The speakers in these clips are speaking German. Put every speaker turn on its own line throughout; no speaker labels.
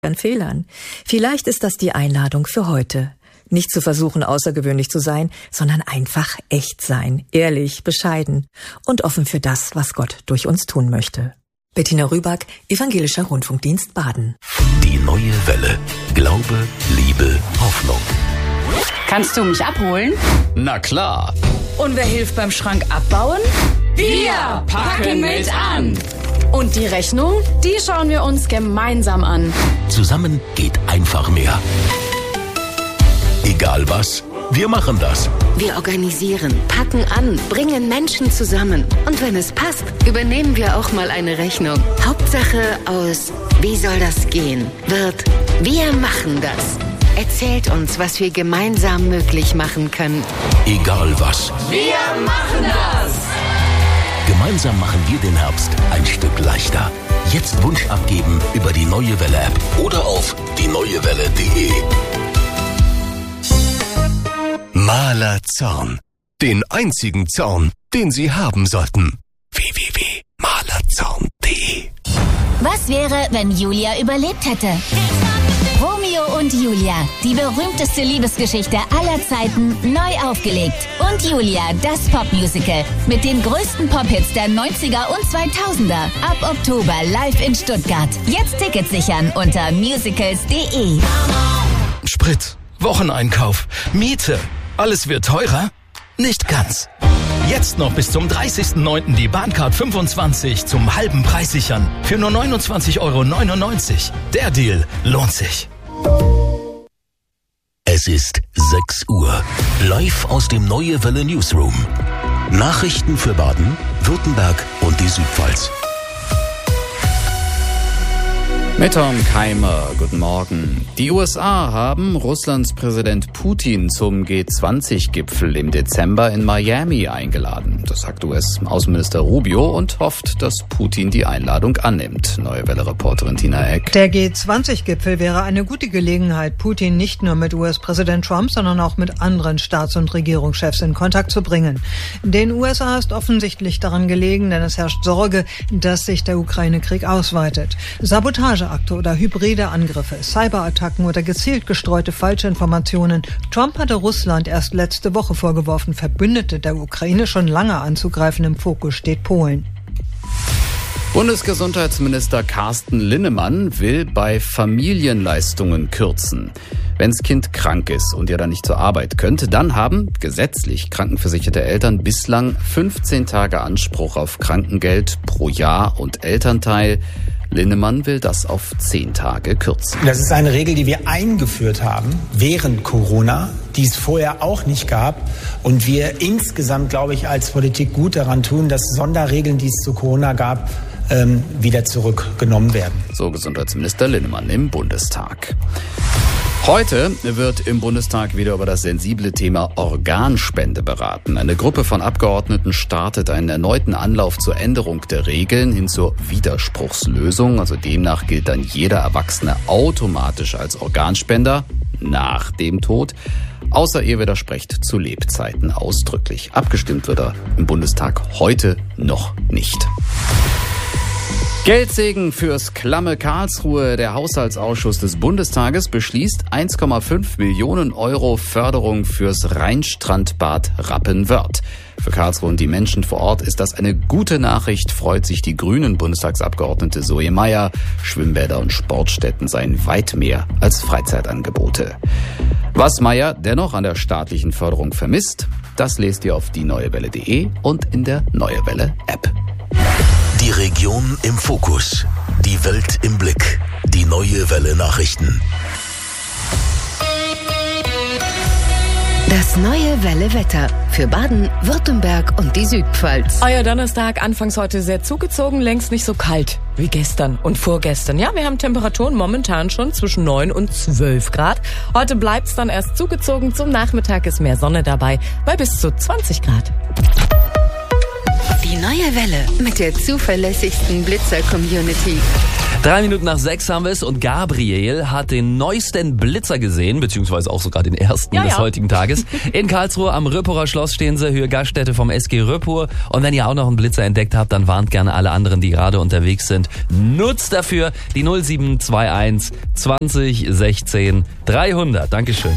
an Fehlern. Vielleicht ist das die Einladung für heute. Nicht zu versuchen, außergewöhnlich zu sein, sondern einfach echt sein, ehrlich, bescheiden und offen für das, was Gott durch uns tun möchte. Bettina Rüback, Evangelischer Rundfunkdienst Baden.
Die neue Welle. Glaube, Liebe, Hoffnung.
Kannst du mich abholen?
Na klar.
Und wer hilft beim Schrank abbauen? Wir packen mit an. Und die Rechnung, die schauen wir uns gemeinsam an.
Zusammen geht einfach mehr. Egal was, wir machen das.
Wir organisieren, packen an, bringen Menschen zusammen. Und wenn es passt, übernehmen wir auch mal eine Rechnung. Hauptsache aus "Wie soll das gehen?" wird "Wir machen das". Erzählt uns, was wir gemeinsam möglich machen können.
Egal was.
Wir machen das!
Gemeinsam machen wir den Herbst ein Stück leichter. Jetzt Wunsch abgeben über die Neue Welle App oder auf dieneuewelle.de.
Maler-Zorn. Den einzigen Zorn, den Sie haben sollten. www.malerzorn.de.
Was wäre, wenn Julia überlebt hätte? Romeo und Julia, die berühmteste Liebesgeschichte aller Zeiten, neu aufgelegt. Und Julia, das Popmusical mit den größten Pop-Hits der 90er und 2000er. Ab Oktober live in Stuttgart. Jetzt Tickets sichern unter musicals.de.
Sprit, Wocheneinkauf, Miete. Alles wird teurer? Nicht ganz. Jetzt noch bis zum 30.09. die Bahncard 25 zum halben Preis sichern. Für nur 29,99 €. Der Deal lohnt sich.
Es ist 6 Uhr. Live aus dem Neue Welle Newsroom. Nachrichten für Baden, Württemberg und die Südpfalz.
Mit Tom Keimer, guten Morgen. Die USA haben Russlands Präsident Putin zum G20-Gipfel im Dezember in Miami eingeladen. Das sagt US-Außenminister Rubio und hofft, dass Putin die Einladung annimmt. Neue Welle-Reporterin Tina Eck.
Der G20-Gipfel wäre eine gute Gelegenheit, Putin nicht nur mit US-Präsident Trump, sondern auch mit anderen Staats- und Regierungschefs in Kontakt zu bringen. Den USA ist offensichtlich daran gelegen, denn es herrscht Sorge, dass sich der Ukraine-Krieg ausweitet. Sabotageakte oder hybride Angriffe, Cyberattacken oder gezielt gestreute Falschinformationen. Trump hatte Russland erst letzte Woche vorgeworfen, Verbündete der Ukraine schon lange anzugreifen. Im Fokus steht Polen.
Bundesgesundheitsminister Carsten Linnemann will bei Familienleistungen kürzen. Wenn's Kind krank ist und ihr dann nicht zur Arbeit könnt, dann haben gesetzlich krankenversicherte Eltern bislang 15 Tage Anspruch auf Krankengeld pro Jahr und Elternteil. Linnemann will das auf 10 Tage kürzen.
Das ist eine Regel, die wir eingeführt haben während Corona, die es vorher auch nicht gab. Und wir insgesamt, glaube ich, als Politik gut daran tun, dass Sonderregeln, die es zu Corona gab, wieder zurückgenommen werden.
So Gesundheitsminister Linnemann im Bundestag. Heute wird im Bundestag wieder über das sensible Thema Organspende beraten. Eine Gruppe von Abgeordneten startet einen erneuten Anlauf zur Änderung der Regeln hin zur Widerspruchslösung. Also demnach gilt dann jeder Erwachsene automatisch als Organspender nach dem Tod, außer ihr widersprecht zu Lebzeiten ausdrücklich. Abgestimmt wird er im Bundestag heute noch nicht. Geldsegen fürs klamme Karlsruhe. Der Haushaltsausschuss des Bundestages beschließt 1,5 Millionen € Förderung fürs Rheinstrandbad Rappenwörth. Für Karlsruhe und die Menschen vor Ort ist das eine gute Nachricht, freut sich die Grünen-Bundestagsabgeordnete Zoe Meyer. Schwimmbäder und Sportstätten seien weit mehr als Freizeitangebote. Was Meyer dennoch an der staatlichen Förderung vermisst, das lest ihr auf dieneuewelle.de und in der Neue Welle App.
Die Region im Fokus. Die Welt im Blick. Die Neue Welle Nachrichten.
Das Neue Welle Wetter für Baden, Württemberg und die Südpfalz.
Euer Donnerstag, anfangs heute sehr zugezogen, längst nicht so kalt wie gestern und vorgestern. Ja, wir haben Temperaturen momentan schon zwischen 9 und 12 Grad. Heute bleibt's dann erst zugezogen. Zum Nachmittag ist mehr Sonne dabei, bei bis zu 20 Grad.
Die Neue Welle mit der zuverlässigsten Blitzer-Community.
3 Minuten nach 6 haben wir es und Gabriel hat den neuesten Blitzer gesehen, beziehungsweise auch sogar den ersten des heutigen Tages. In Karlsruhe am Rüppurer Schloss stehen sie, Höhe Gaststätte vom SG Rüppur. Und wenn ihr auch noch einen Blitzer entdeckt habt, dann warnt gerne alle anderen, die gerade unterwegs sind. Nutzt dafür die 0721 20 16 300. Dankeschön.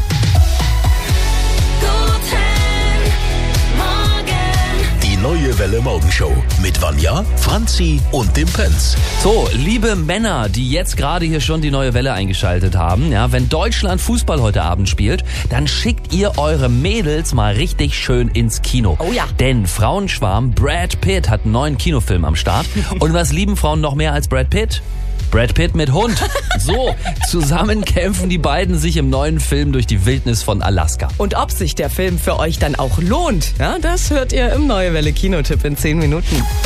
Neue Welle Morgenshow mit Vanja, Franzi und dem Pence.
So, liebe Männer, die jetzt gerade hier schon die Neue Welle eingeschaltet haben, ja, wenn Deutschland Fußball heute Abend spielt, dann schickt ihr eure Mädels mal richtig schön ins Kino.
Oh ja.
Denn Frauenschwarm Brad Pitt hat einen neuen Kinofilm am Start. Und was lieben Frauen noch mehr als Brad Pitt? Brad Pitt mit Hund. So, zusammen kämpfen die beiden sich im neuen Film durch die Wildnis von Alaska.
Und ob sich der Film für euch dann auch lohnt, ja, das hört ihr im Neue Welle Kinotipp in 10 Minuten.